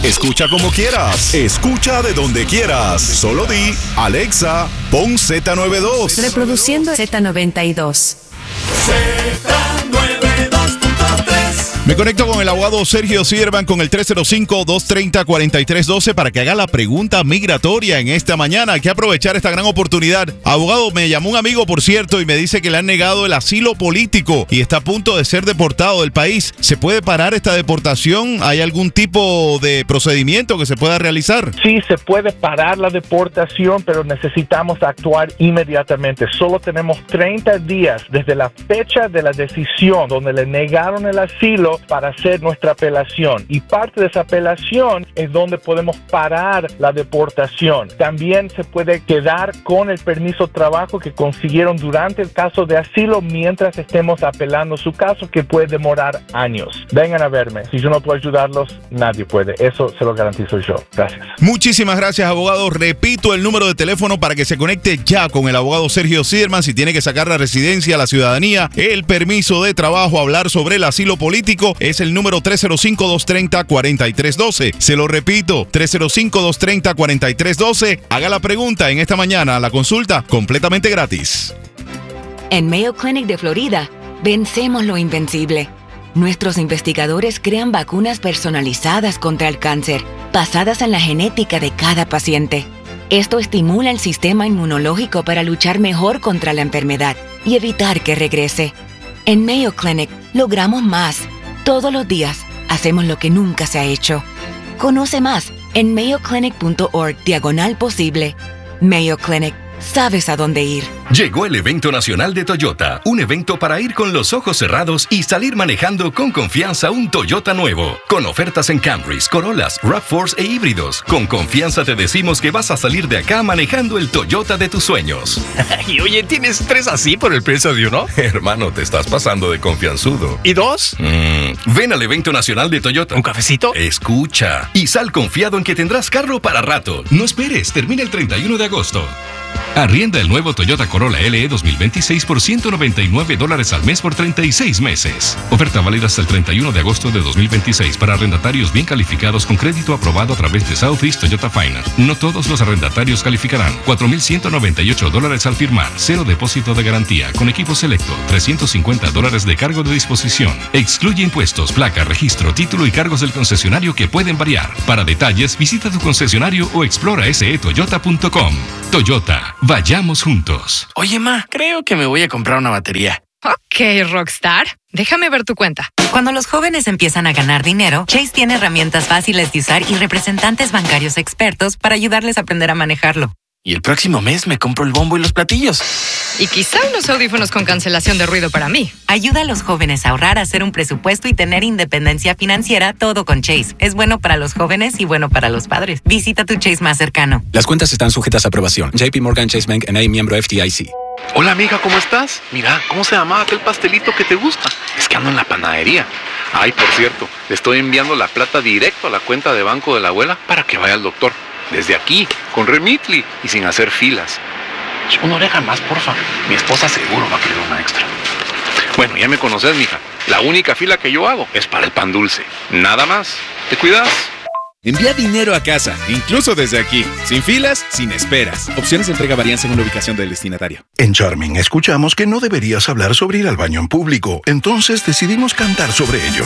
Escucha como quieras. Escucha de donde quieras. Solo di, Alexa, pon Z92. Reproduciendo Z92. Me conecto con el abogado Sergio Siervan con el 305-230-4312 para que haga la pregunta migratoria en esta mañana. Hay que aprovechar esta gran oportunidad. Abogado, me llamó un amigo, por cierto, y me dice que le han negado el asilo político y está a punto de ser deportado del país. ¿Se puede parar esta deportación? ¿Hay algún tipo de procedimiento que se pueda realizar? Sí, se puede parar la deportación, pero necesitamos actuar inmediatamente. Solo tenemos 30 días desde la fecha de la decisión donde le negaron el asilo para hacer nuestra apelación, y parte de esa apelación es donde podemos parar la deportación. También se puede quedar con el permiso de trabajo que consiguieron durante el caso de asilo mientras estemos apelando su caso, que puede demorar años. Vengan a verme. Si yo no puedo ayudarlos, nadie puede. Eso se lo garantizo yo. Gracias. Muchísimas gracias, abogado. Repito el número de teléfono para que se conecte ya con el abogado Sergio Siervan si tiene que sacar la residencia, la ciudadanía, el permiso de trabajo, hablar sobre el asilo político. Es el número 305-230-4312. Se lo repito, 305-230-4312. Haga la pregunta en esta mañana, la consulta completamente gratis. En Mayo Clinic de Florida, vencemos lo invencible. Nuestros investigadores crean vacunas personalizadas contra el cáncer, basadas en la genética de cada paciente. Esto estimula el sistema inmunológico para luchar mejor contra la enfermedad y evitar que regrese. En Mayo Clinic, logramos más. Todos los días hacemos lo que nunca se ha hecho. Conoce más en mayoclinic.org/posible. Mayo Clinic. Sabes a dónde ir. Llegó el evento nacional de Toyota, un evento para ir con los ojos cerrados y salir manejando con confianza un Toyota nuevo, con ofertas en Camrys, Corollas, RAV4 e híbridos. Con confianza te decimos que vas a salir de acá manejando el Toyota de tus sueños. Y oye, ¿tienes 3 así por el precio de uno? Hermano, te estás pasando de confianzudo. ¿Y 2? Ven al evento nacional de Toyota. ¿Un cafecito? Escucha, y sal confiado en que tendrás carro para rato. No esperes, termina el 31 de agosto. Arrienda el nuevo Toyota Corolla LE 2026 por $199 al mes por 36 meses. Oferta válida hasta el 31 de agosto de 2026 para arrendatarios bien calificados con crédito aprobado a través de Southeast Toyota Finance. No todos los arrendatarios calificarán. $4,198 al firmar. 0 depósito de garantía. Con equipo selecto. $350 de cargo de disposición. Excluye impuestos, placa, registro, título y cargos del concesionario que pueden variar. Para detalles, visita tu concesionario o explora setoyota.com. Toyota. Vayamos juntos. Oye, ma, creo que me voy a comprar una batería. Ok, Rockstar. Déjame ver tu cuenta. Cuando los jóvenes empiezan a ganar dinero, Chase tiene herramientas fáciles de usar y representantes bancarios expertos para ayudarles a aprender a manejarlo. Y el próximo mes me compro el bombo y los platillos. Y quizá unos audífonos con cancelación de ruido para mí. Ayuda a los jóvenes a ahorrar, a hacer un presupuesto y tener independencia financiera, todo con Chase. Es bueno para los jóvenes y bueno para los padres. Visita tu Chase más cercano. Las cuentas están sujetas a aprobación. JP Morgan Chase Bank N.A., miembro FDIC. Hola amiga, ¿cómo estás? Mira, ¿cómo se llamaba aquel pastelito que te gusta? Es que ando en la panadería. Ay, por cierto, le estoy enviando la plata directo a la cuenta de banco de la abuela para que vaya al doctor. Desde aquí, con Remitly y sin hacer filas. Una oreja más, porfa. Mi esposa seguro va a querer una extra. Bueno, ya me conoces, mija. La única fila que yo hago es para el pan dulce. Nada más. ¿Te cuidas? Envía dinero a casa, incluso desde aquí. Sin filas, sin esperas. Opciones de entrega varían según la ubicación del destinatario. En Charming escuchamos que no deberías hablar sobre ir al baño en público. Entonces decidimos cantar sobre ello.